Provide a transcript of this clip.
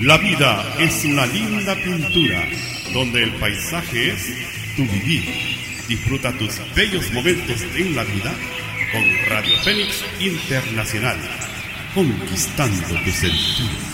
La vida es una linda pintura donde el paisaje es tu vivir. Disfruta tus bellos momentos en la vida con Radio Fénix Internacional, conquistando tu sentido.